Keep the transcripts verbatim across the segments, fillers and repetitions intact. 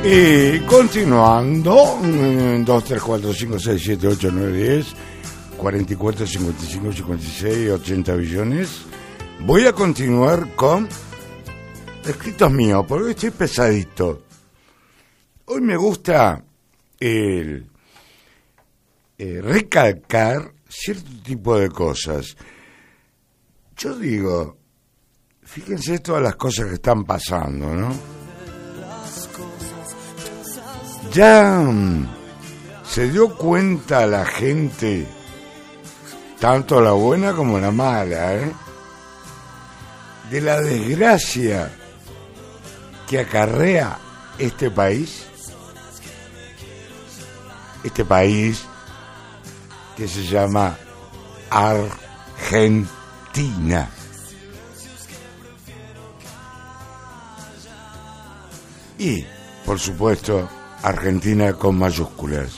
Y continuando, dos, tres, cuatro, cinco, seis, siete, ocho, nueve, diez, cuarenta y cuatro, cincuenta y cinco, cincuenta y seis, ochenta billones. Voy a continuar con escritos míos, porque estoy pesadito. Hoy me gusta el, el recalcar cierto tipo de cosas. Yo digo, fíjense todas las cosas que están pasando, ¿no? Ya se dio cuenta la gente, tanto la buena como la mala, ¿eh? de la desgracia que acarrea este país, este país que se llama Argentina. Y, por supuesto, Argentina con mayúsculas.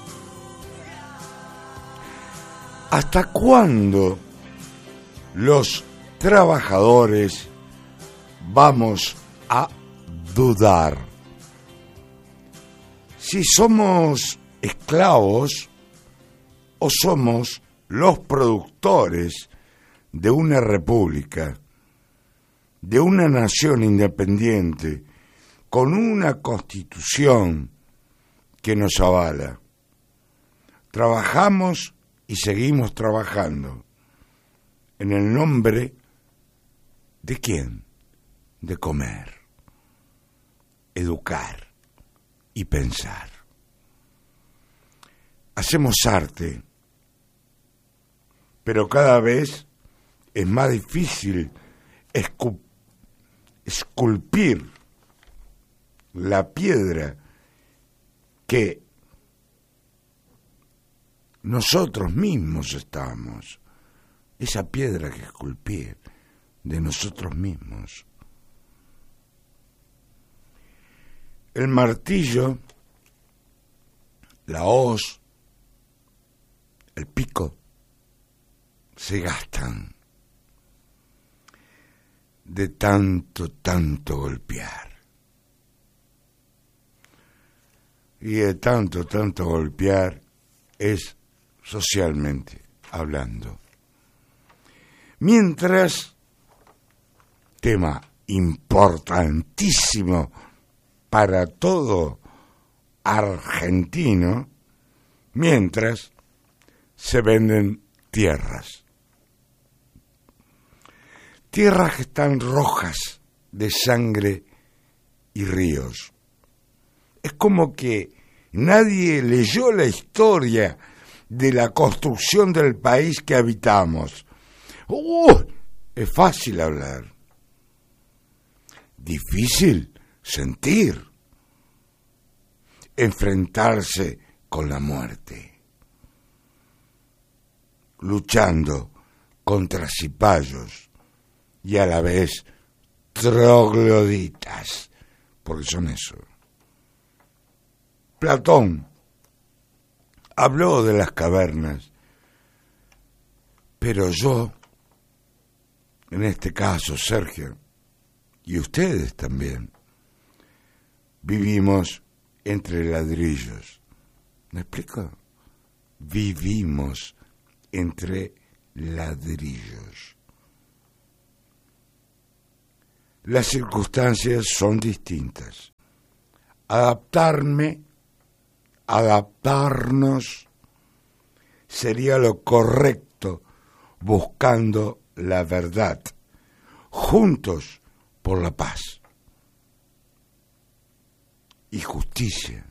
¿Hasta cuándo los trabajadores vamos a dudar? Si somos esclavos o somos los productores de una república, de una nación independiente, con una constitución que nos avala. Trabajamos y seguimos trabajando. ¿En el nombre de quién? De comer, educar y pensar. Hacemos arte, pero cada vez es más difícil escu- esculpir la piedra que nosotros mismos estamos, esa piedra que esculpir de nosotros mismos. El martillo, la hoz, el pico, se gastan de tanto, tanto golpear. Y de tanto, tanto golpear es socialmente hablando. Mientras, tema importantísimo para todo argentino, mientras se venden tierras. Tierras que están rojas de sangre y ríos. Es como que nadie leyó la historia de la construcción del país que habitamos. ¡Uh! Es fácil hablar. Difícil sentir. Enfrentarse con la muerte. Luchando contra cipayos y a la vez trogloditas, porque son eso. Platón habló de las cavernas, pero yo, en este caso Sergio, y ustedes también, vivimos entre ladrillos. ¿Me explico? Vivimos entre ladrillos. Las circunstancias son distintas. Adaptarme Adaptarnos sería lo correcto, buscando la verdad, juntos por la paz y justicia,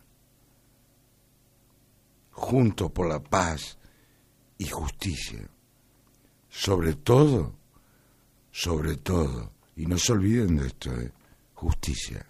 juntos por la paz y justicia, sobre todo, sobre todo, y no se olviden de esto, ¿eh? Justicia,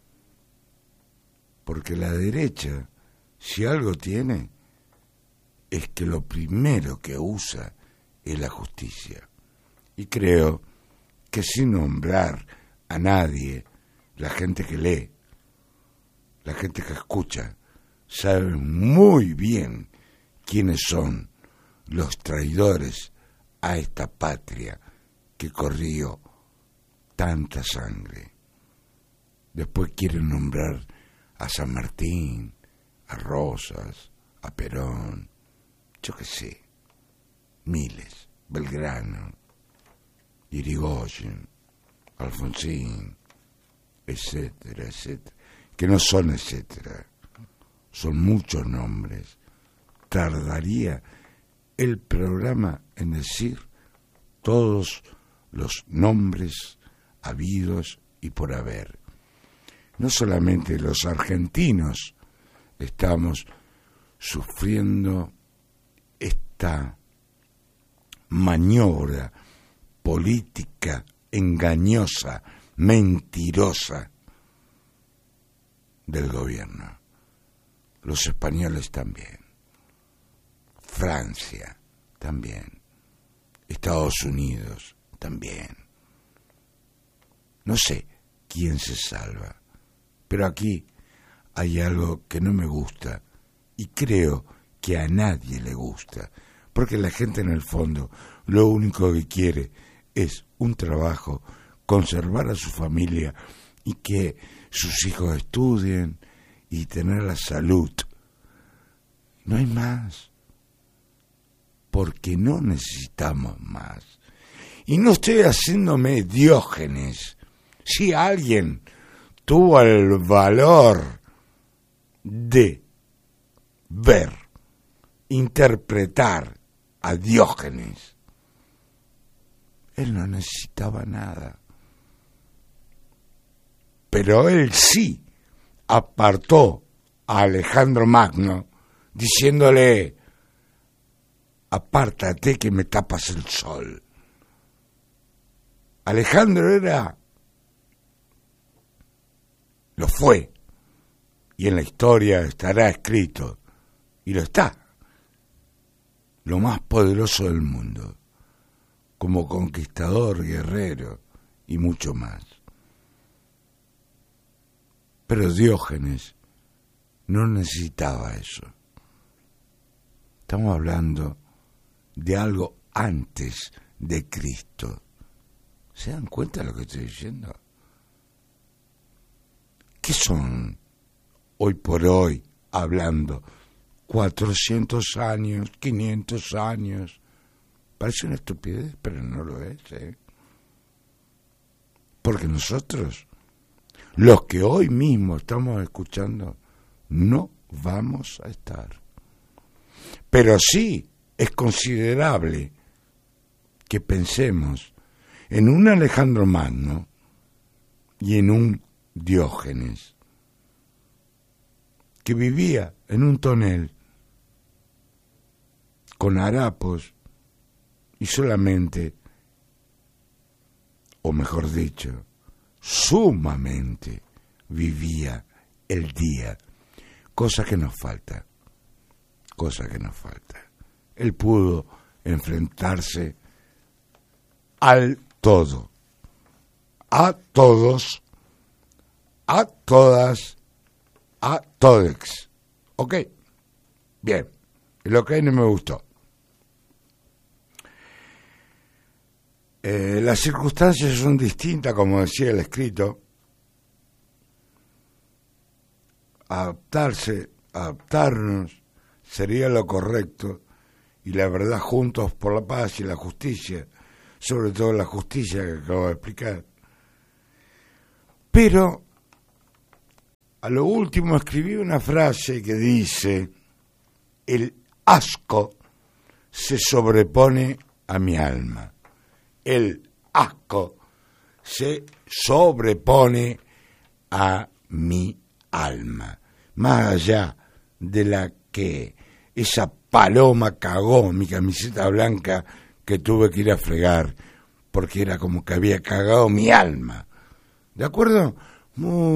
porque la derecha, si algo tiene, es que lo primero que usa es la justicia. Y creo que sin nombrar a nadie, la gente que lee, la gente que escucha, sabe muy bien quiénes son los traidores a esta patria que corrió tanta sangre. Después quieren nombrar a San Martín, a Rosas, a Perón, yo qué sé, miles, Belgrano, Irigoyen, Alfonsín, etcétera, etcétera, que no son etcétera, son muchos nombres. Tardaría el programa en decir todos los nombres habidos y por haber. No solamente los argentinos estamos sufriendo esta maniobra política engañosa, mentirosa del gobierno. Los españoles también, Francia también, Estados Unidos también. No sé quién se salva, pero aquí hay algo que no me gusta y creo que a nadie le gusta, porque la gente en el fondo lo único que quiere es un trabajo, conservar a su familia y que sus hijos estudien y tener la salud. No hay más, porque no necesitamos más. Y no estoy haciéndome Diógenes. Si alguien tuvo el valor de ver, interpretar a Diógenes, él no necesitaba nada. Pero él sí apartó a Alejandro Magno diciéndole: apártate que me tapas el sol. Alejandro era, lo fue, y en la historia estará escrito, y lo está, lo más poderoso del mundo, como conquistador, guerrero y mucho más. Pero Diógenes no necesitaba eso. Estamos hablando de algo antes de Cristo. ¿Se dan cuenta de lo que estoy diciendo? ¿Qué son hoy por hoy hablando? cuatrocientos años, quinientos años. Parece una estupidez, pero no lo es, ¿eh? Porque nosotros, los que hoy mismo estamos escuchando, no vamos a estar. Pero sí es considerable que pensemos en un Alejandro Magno y en un Diógenes que vivía en un tonel con harapos y solamente, o mejor dicho, sumamente vivía el día, cosa que nos falta, cosa que nos falta. Él pudo enfrentarse al todo, a todos, a todas, a todex. ¿Ok? Bien, lo que no me gustó. Eh, las circunstancias son distintas, como decía el escrito. Adaptarse, adaptarnos sería lo correcto, y la verdad juntos por la paz y la justicia, sobre todo la justicia que acabo de explicar. Pero a lo último escribí una frase que dice: el asco se sobrepone a mi alma. El asco se sobrepone a mi alma. Más allá de la que esa paloma cagó mi camiseta blanca que tuve que ir a fregar porque era como que había cagado mi alma. ¿De acuerdo? Muy